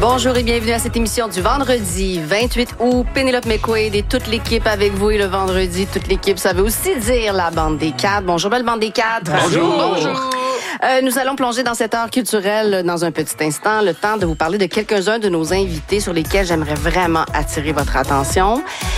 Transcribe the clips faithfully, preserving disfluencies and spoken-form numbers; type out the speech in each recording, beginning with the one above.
Bonjour et bienvenue à cette émission du vendredi vingt-huit août. Pénélope McQuaid et toute l'équipe avec vous. Et le vendredi, toute l'équipe, ça veut aussi dire la bande des quatre. Bonjour, belle bande des quatre. Bonjour. Bonjour. Euh, nous allons plonger dans cette heure culturelle dans un petit instant. Le temps de vous parler de quelques-uns de nos invités sur lesquels j'aimerais vraiment attirer votre attention.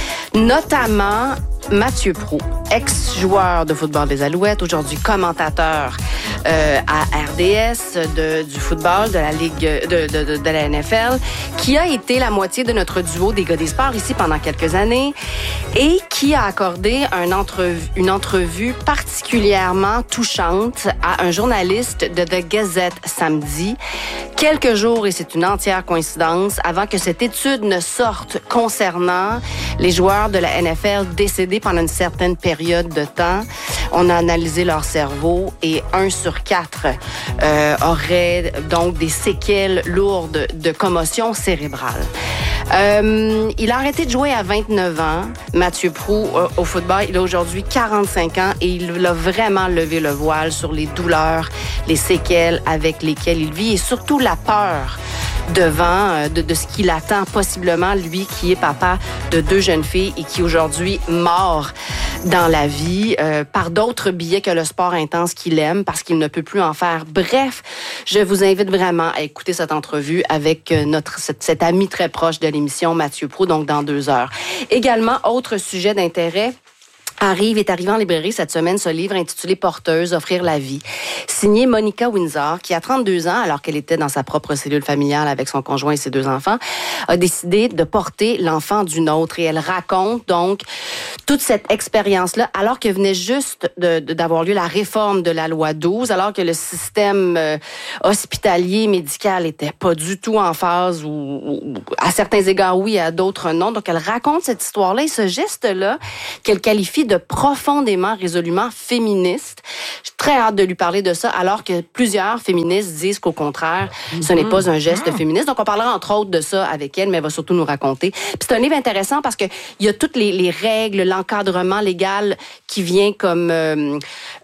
Notamment Mathieu Proulx, ex-joueur de football des Alouettes, aujourd'hui commentateur euh, à R D S de, du football, de la Ligue, de, de, de, de la N F L, qui a été la moitié de notre duo des gars des sports ici pendant quelques années et qui a accordé un entrevue, une entrevue particulièrement touchante à un journaliste de The Gazette samedi, quelques jours, et c'est une entière coïncidence, avant que cette étude ne sorte concernant les joueurs de la N F L décédés pendant une certaine période de temps. On a analysé leur cerveau et un sur quatre euh, aurait donc des séquelles lourdes de commotion cérébrale. Euh, il a arrêté de jouer à vingt-neuf ans, Mathieu Proulx, euh, au football. Il a aujourd'hui quarante-cinq ans et il a vraiment levé le voile sur les douleurs, les séquelles avec lesquelles il vit et surtout la peur devant euh, de, de ce qu'il attend possiblement, lui qui est papa de deux jeunes filles et qui aujourd'hui mord dans la vie euh, par d'autres billets que le sport intense qu'il aime parce qu'il ne peut plus en faire. Bref, je vous invite vraiment à écouter cette entrevue avec euh, notre cet, cet ami très proche de l'émission, Mathieu Proulx, donc dans deux heures. Également, autre sujet d'intérêt, Arrive est arrivé en librairie cette semaine ce livre intitulé Porteuse, offrir la vie, signé Monica Windsor, qui a trente-deux ans, alors qu'elle était dans sa propre cellule familiale avec son conjoint et ses deux enfants, a décidé de porter l'enfant d'une autre. Et elle raconte donc toute cette expérience-là, alors que venait juste de, de, d'avoir lieu la réforme de la loi douze, alors que le système euh, hospitalier, médical était pas du tout en phase, ou, ou à certains égards oui, à d'autres non. Donc elle raconte cette histoire-là et ce geste-là qu'elle qualifie de profondément, résolument féministe. J'ai très hâte de lui parler de ça, alors que plusieurs féministes disent qu'au contraire, ce n'est pas un geste féministe. Donc, on parlera entre autres de ça avec elle, mais elle va surtout nous raconter. Puis c'est un livre intéressant parce que il y a toutes les, les règles, l'encadrement légal qui vient comme euh,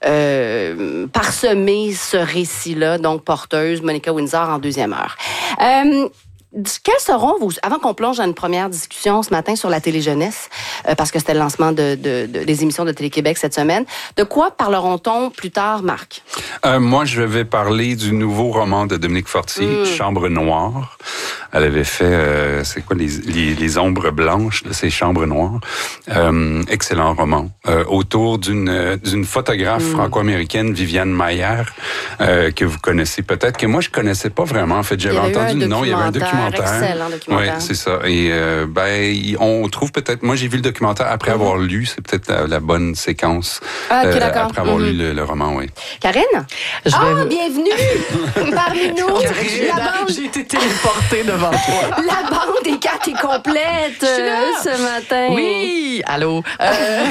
euh, parsemer ce récit-là. Donc, Porteuse, Monica Windsor en deuxième heure. Euh, Quels seront vos... Avant qu'on plonge dans une première discussion ce matin sur la télé-jeunesse, euh, parce que c'était le lancement de, de, de, des émissions de Télé-Québec cette semaine, de quoi parleront-on plus tard, Marc? Euh, moi, je vais parler du nouveau roman de Dominique Fortier, mm. Chambre noire. Elle avait fait, euh, c'est quoi, les, les, les ombres blanches de ces chambres noires. Euh, excellent roman. Euh, autour d'une, d'une photographe mm. franco-américaine, Viviane Mayer, euh, que vous connaissez peut-être, que moi, je connaissais pas vraiment. En fait, j'avais entendu le nom, il y avait un documentaire. Excellent documentaire. Oui, c'est ça. Et euh, ben, on trouve peut-être... Moi, j'ai vu le documentaire après mm-hmm. avoir lu. C'est peut-être la, la bonne séquence. Ah, okay, euh, d'accord. Après avoir mm-hmm. lu le, le roman, oui. Karine? Je Ah, vais... bienvenue parmi nous. Karine, la bande... J'ai été téléportée devant toi. La bande des quatre est complète euh, ce matin. Oui, allô. Euh,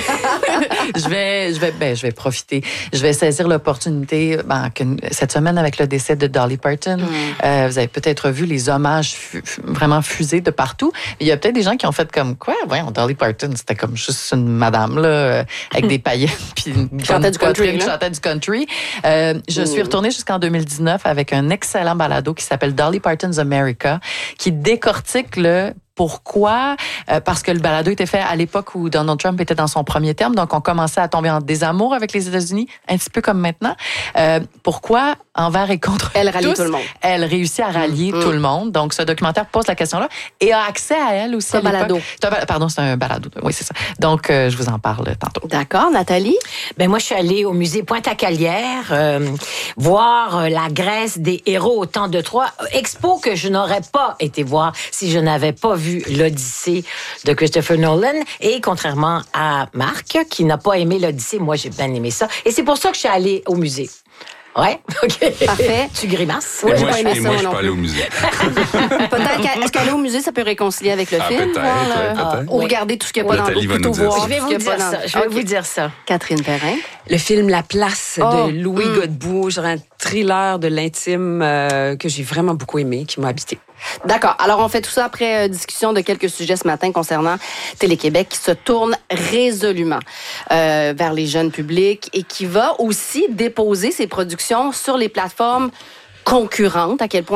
je vais, je vais, ben, je vais profiter. Je vais saisir l'opportunité. Ben, que cette semaine, avec le décès de Dolly Parton, mm. euh, vous avez peut-être vu les hommages fu- vraiment fusés de partout. Il y a peut-être des gens qui ont fait comme quoi, voyons, Dolly Parton, c'était comme juste une madame là, avec des paillettes puis une chantait du country. Une chantait du country. Euh, je mm. suis retournée jusqu'en deux mille dix-neuf avec un excellent balado qui s'appelle Dolly Parton's America, qui décortique le pourquoi? Euh, parce que le balado était fait à l'époque où Donald Trump était dans son premier terme, donc on commençait à tomber en désamour avec les États-Unis, un petit peu comme maintenant. Euh, pourquoi, envers et contre elle rallie tous, tout le monde. Elle réussit à rallier mmh. tout le monde. Donc, ce documentaire pose la question-là et a accès à elle aussi. C'est un balado. Pardon, c'est un balado. Oui, c'est ça. Donc, euh, je vous en parle tantôt. D'accord. Nathalie? Ben moi, je suis allée au musée Pointe-à-Calière euh, voir euh, la Grèce des héros au temps de Troie. Expo que je n'aurais pas été voir si je n'avais pas vu l'Odyssée de Christopher Nolan. Et contrairement à Marc, qui n'a pas aimé l'Odyssée, moi, j'ai bien aimé ça. Et c'est pour ça que je suis allée au musée. Ouais, OK. Parfait. Tu grimaces? Oui, j'ai moi, pas aimé et ça, moi, je non suis pas allé au musée. Peut-être qu'à, est-ce qu'aller au musée, ça peut réconcilier avec le ah, film? Peut-être, voir, peut-être, ah, peut-être. Ou regarder tout ce qu'il n'y a pas Nathalie dans le dos, va nous plutôt dire voir ça. Je vais tout ce vous qu'il y a dire pas ça. dans... Je vais okay. vous dire ça. Catherine Perrin. Le film La Place Oh, de Louis mm. Godbout, genre un thriller de l'intime euh, que j'ai vraiment beaucoup aimé, qui m'a habité. D'accord. Alors, on fait tout ça après euh, discussion de quelques sujets ce matin concernant Télé-Québec qui se tourne résolument euh, vers les jeunes publics et qui va aussi déposer ses productions sur les plateformes concurrentes. À quel point est-ce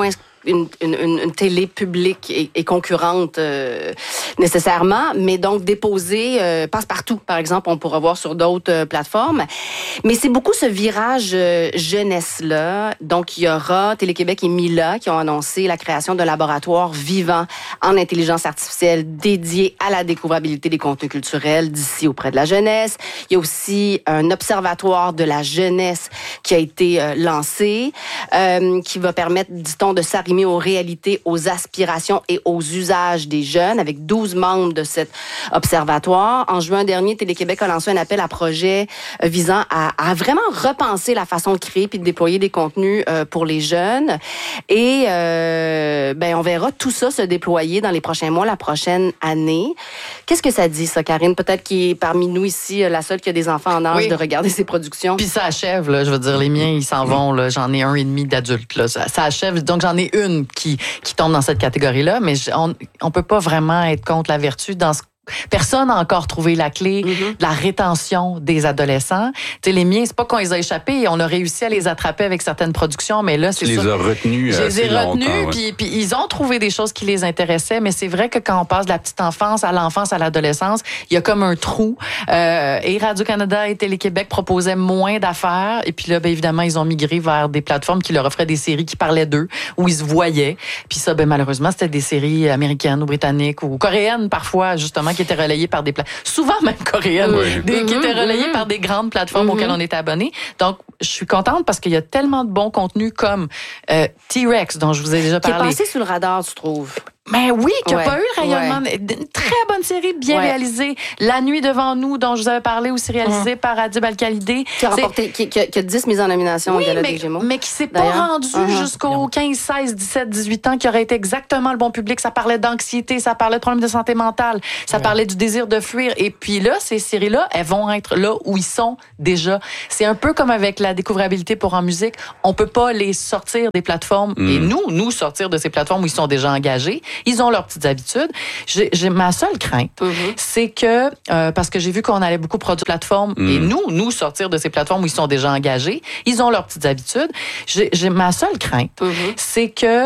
une, une, une télé publique et, et concurrente euh, nécessairement, mais donc déposer euh, passe-partout, par exemple, on pourra voir sur d'autres euh, plateformes. Mais c'est beaucoup ce virage euh, jeunesse-là. Donc, il y aura Télé-Québec et Mila qui ont annoncé la création d'un laboratoire vivant en intelligence artificielle dédié à la découvrabilité des contenus culturels d'ici auprès de la jeunesse. Il y a aussi un observatoire de la jeunesse qui a été euh, lancé, euh, qui va permettre, dit-on, de s'arrimer aux réalités, aux aspirations et aux usages des jeunes, avec douze membres de cet observatoire. En juin dernier, Télé-Québec a lancé un appel à projet euh, visant à, à vraiment repenser la façon de créer puis de déployer des contenus euh, pour les jeunes. Et euh, ben, on verra tout ça se déployer dans les prochains mois, la prochaine année. Qu'est-ce que ça dit, ça, Karine? Peut-être qui est parmi nous ici la seule qui a des enfants en âge oui. de regarder ces productions. Puis ça achève, là, je veux dire, les miens, ils s'en vont. Là, j'en ai un et demi d'adultes. Là, ça, ça achève. Donc, j'en ai une qui, qui tombe dans cette catégorie-là, mais on on peut pas vraiment être contre la vertu dans ce personne n'a encore trouvé la clé mm-hmm. de la rétention des adolescents. Tu sais, les miens, c'est pas qu'on les a échappés, on a réussi à les attraper avec certaines productions, mais là, c'est tu ça. Tu les as retenus Je les ai retenus, ouais. puis, puis ils ont trouvé des choses qui les intéressaient, mais c'est vrai que quand on passe de la petite enfance à l'enfance, à l'adolescence, il y a comme un trou. Euh, et Radio-Canada et Télé-Québec proposaient moins d'affaires, et puis là, ben, évidemment, ils ont migré vers des plateformes qui leur offraient des séries qui parlaient d'eux, où ils se voyaient. Puis ça, ben, malheureusement, c'était des séries américaines ou britanniques ou coréennes, parfois, justement, qui étaient relayées par des plateformes, souvent même coréennes, oui. des, mm-hmm, qui étaient relayées mm-hmm. par des grandes plateformes mm-hmm. auxquelles on était abonnés. Donc, je suis contente parce qu'il y a tellement de bons contenus comme euh, T-Rex, dont je vous ai déjà parlé. Qui est passé sous le radar, tu trouves? Mais oui, qui n'a ouais, pas eu le rayonnement. Ouais. Une très bonne série, bien ouais. réalisée. La nuit devant nous, dont je vous avais parlé, aussi réalisée mmh. par Adib Al-Khalidé. Qui a remporté, qui, qui, a, qui a dix mises en nomination oui, au Gala mais, des Gémeaux. mais qui s'est pas rendu uh-huh. jusqu'aux quinze, seize, dix-sept, dix-huit ans, qui aurait été exactement le bon public. Ça parlait d'anxiété, ça parlait de problèmes de santé mentale, ça ouais. parlait du désir de fuir. Et puis là, ces séries-là, elles vont être là où ils sont déjà. C'est un peu comme avec la découvrabilité pour en musique. On peut pas les sortir des plateformes mmh. et nous, nous sortir de ces plateformes où ils sont déjà engagés. Ils ont leurs petites habitudes. J'ai, j'ai ma seule crainte, mm-hmm. c'est que euh, parce que j'ai vu qu'on allait beaucoup produire plateformes mm. et nous, nous sortir de ces plateformes où ils sont déjà engagés, ils ont leurs petites habitudes. J'ai, j'ai ma seule crainte, mm-hmm. c'est que